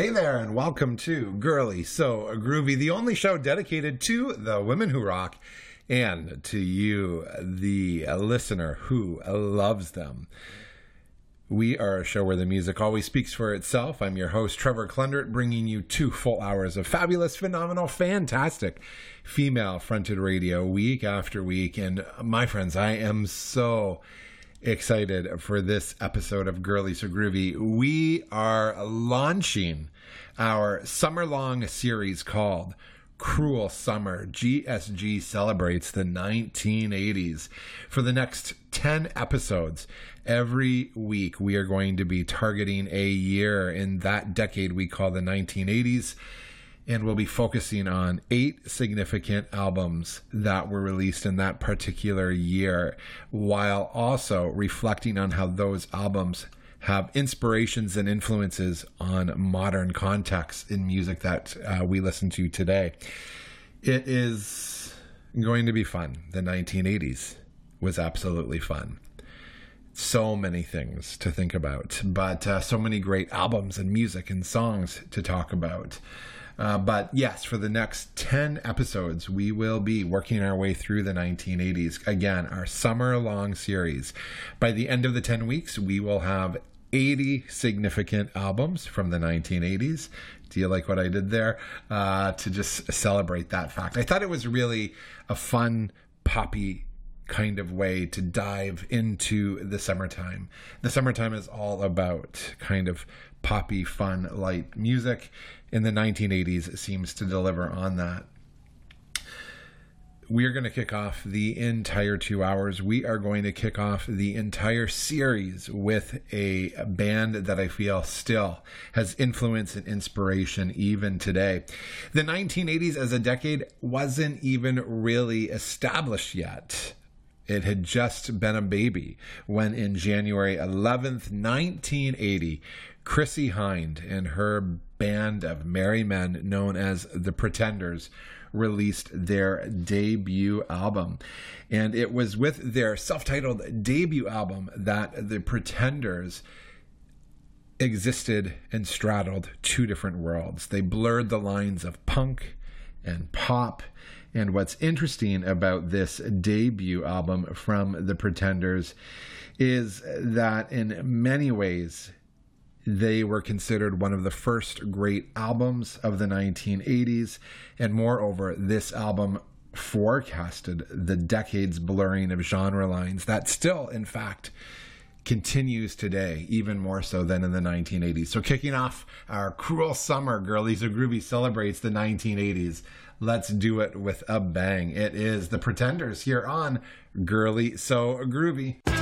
Hey there, and welcome to Girly So Groovy, the only show dedicated to the women who rock and to you, the listener who loves them. We are a show where the music always speaks for itself. I'm your host, Trevor Klendert, bringing you 2 full hours of fabulous, phenomenal, fantastic female-fronted radio week after week. And my friends, I am so excited for this episode of Girly So Groovy. We are launching our summer-long series called Cruel Summer. GSG celebrates the 1980s. For the next 10 episodes, every week we are going to be targeting a year in that decade we call the 1980s. And we'll be focusing on 8 significant albums that were released in that particular year, while also reflecting on how those albums have inspirations and influences on modern contexts in music that we listen to today. It is going to be fun. The 1980s was absolutely fun. So many things to think about, but so many great albums and music and songs to talk about. But yes, for the next 10 episodes, we will be working our way through the 1980s. Again, our summer-long series. By the end of the 10 weeks, we will have 80 significant albums from the 1980s. Do you like what I did there? To just celebrate that fact. I thought it was really a fun, poppy kind of way to dive into the summertime. The summertime is all about kind of poppy, fun, light music. In the 1980s, it seems to deliver on that. We are going to kick off the entire 2 hours. We are going to kick off the entire series with a band that I feel still has influence and inspiration even today. The 1980s as a decade wasn't even really established yet. It had just been a baby when in January 11th, 1980, Chrissie Hynde and her band of merry men known as The Pretenders released their debut album. And it was with their self-titled debut album that The Pretenders existed and straddled 2 different worlds. They blurred the lines of punk and pop. And what's interesting about this debut album from The Pretenders is that in many ways, they were considered one of the first great albums of the 1980s. And moreover, this album forecasted the decade's blurring of genre lines that still, in fact, continues today, even more so than in the 1980s. So kicking off our Cruel Summer, Girly So Groovy celebrates the 1980s. Let's do it with a bang. It is The Pretenders here on Girly So Groovy.